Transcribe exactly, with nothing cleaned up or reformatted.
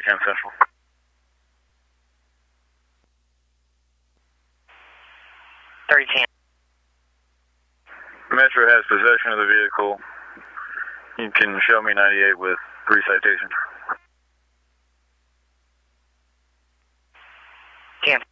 three ten Central. three ten. Metro has possession of the vehicle. You can show me ninety-eight with three citations. ten.